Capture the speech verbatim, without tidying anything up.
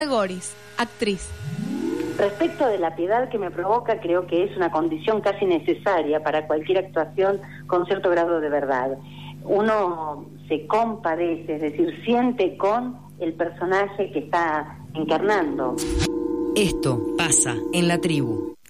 Goris, actriz. Respecto de la piedad que me provoca, creo que es una condición casi necesaria para cualquier actuación con cierto grado de verdad. Uno se compadece, es decir, siente con el personaje que está encarnando. Esto pasa en La Tribu.